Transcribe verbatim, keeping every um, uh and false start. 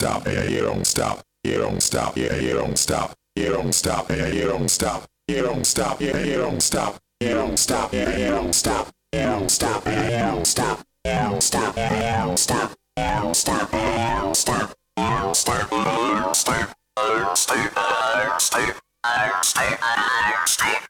stop, yeah, you don't stop, you don't stop, yeah, you don't stop, you don't stop, yeah, you don't stop, you don't stop, yeah, you don't stop, you don't stop, yeah, you don't stop, you don't stop, yeah, you don't stop, you don't stop, yeah, you don't stop, you don't stop, yeah, you don't stop, you don't stop, yeah, you don't stop, you don't stop, you don't stop, you don't stop, you don't stop.